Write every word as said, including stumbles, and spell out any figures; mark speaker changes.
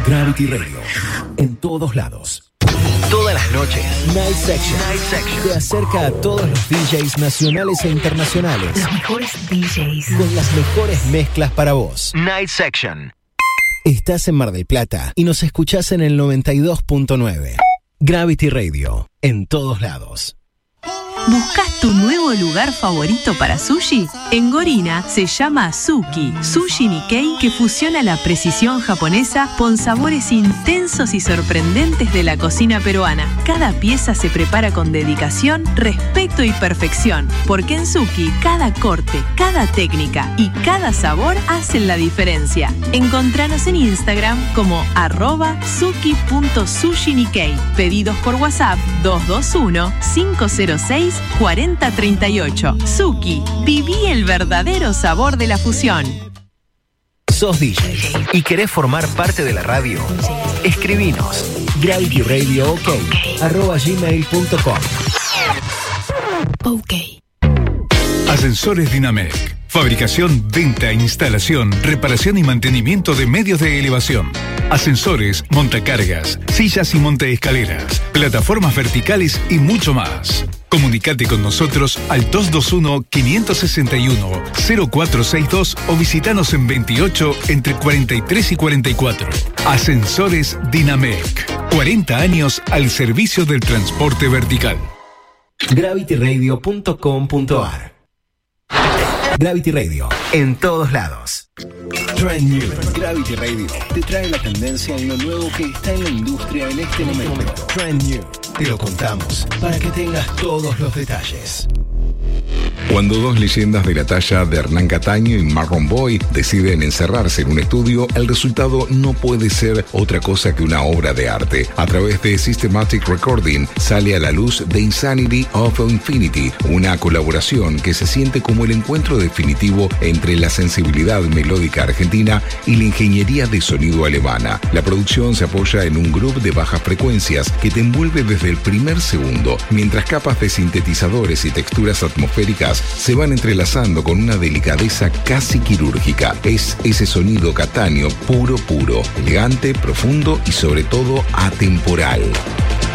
Speaker 1: Gravity Radio. En todos lados. Todas las noches. Night Section. Night Section. Te acerca a todos los D Js nacionales e internacionales.
Speaker 2: Los mejores D Js.
Speaker 1: Con las mejores mezclas para vos.
Speaker 3: Night Section.
Speaker 1: Estás en Mar del Plata y nos escuchás en el noventa y dos punto nueve. Gravity Radio. En todos lados.
Speaker 4: ¿Buscas tu nuevo lugar favorito para sushi? En Gorina se llama Suki, Sushi Nikkei, que fusiona la precisión japonesa con sabores intensos y sorprendentes de la cocina peruana. Cada pieza se prepara con dedicación, respeto y perfección, porque en Suki cada corte, cada técnica y cada sabor hacen la diferencia. Encontranos en Instagram como arroba suki.sushinikkei. Pedidos por WhatsApp dos dos uno, cinco cero seis, cuarenta treinta y ocho. Suki, viví el verdadero sabor de la fusión.
Speaker 1: ¿Sos D J y querés formar parte de la radio? Escribinos gravity radio ok arroba gmail punto com.
Speaker 2: Ok.
Speaker 5: Ascensores Dinamec. Fabricación, venta, instalación, reparación y mantenimiento de medios de elevación. Ascensores, montacargas, sillas y montaescaleras, plataformas verticales y mucho más. Comunicate con nosotros al dos dos uno, cinco seis uno, cero cuatro seis dos o visitanos en veintiocho entre cuarenta y tres y cuarenta y cuatro. Ascensores Dinamec. cuarenta años al servicio del transporte vertical.
Speaker 1: gravity radio punto com punto ar. Gravity Radio, en todos lados. Trend New. Gravity Radio te trae la tendencia en lo nuevo que está en la industria en este momento. Trend New. Te lo contamos para que tengas todos los detalles.
Speaker 6: Cuando dos leyendas de la talla de Hernán Cataño y Marlon Boy deciden encerrarse en un estudio, el resultado no puede ser otra cosa que una obra de arte. A través de Systematic Recording sale a la luz The Insanity of Infinity, una colaboración que se siente como el encuentro definitivo entre la sensibilidad melódica argentina y la ingeniería de sonido alemana. La producción se apoya en un groove de bajas frecuencias que te envuelve desde el primer segundo, mientras capas de sintetizadores y texturas atmosféricas se van entrelazando con una delicadeza casi quirúrgica. Es ese sonido Cataño puro puro, elegante, profundo y sobre todo atemporal.